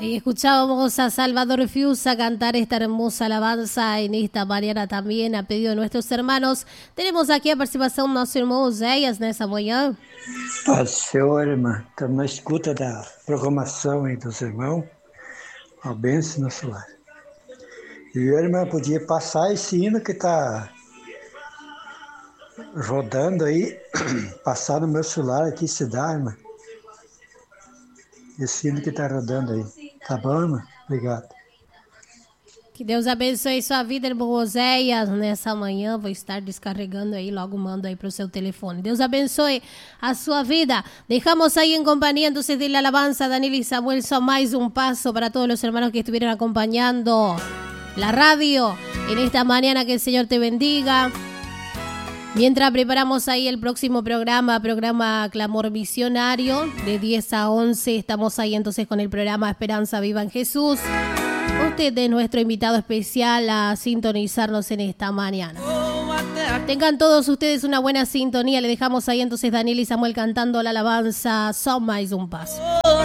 Ahí escuchábamos a Salvador Fiusa cantar esta hermosa alabanza en esta mañana também, a pedido de nuestros hermanos. Tenemos aqui a participação do nosso irmão Oséias nessa manhã. Paz do Senhor, irmã. Estamos na escuta da programação aí dos irmãos. Uma bênção no celular. E a irmã podia passar esse hino que está rodando aí, passar no meu celular aqui, se dá, irmã. Esse hino que está rodando aí. Tá bom, irmã? Obrigado. Que Deus abençoe sua vida, irmão Oséias. Nessa manhã vou estar descarregando aí, logo mando aí para o seu telefone. Deus abençoe a sua vida. Dejamos ahí en compañía entonces de la alabanza Daniel y Samuel. Son más un paso para todos los hermanos que estuvieron acompañando la radio en esta mañana. Que el Señor te bendiga. Mientras preparamos ahí el próximo programa Clamor Visionario, de 10 a 11, estamos ahí entonces con el programa Esperanza Viva en Jesús. Usted es nuestro invitado especial a sintonizarnos en esta mañana. Tengan todos ustedes una buena sintonía. Le dejamos ahí entonces Daniel y Samuel cantando la alabanza Son más un paso.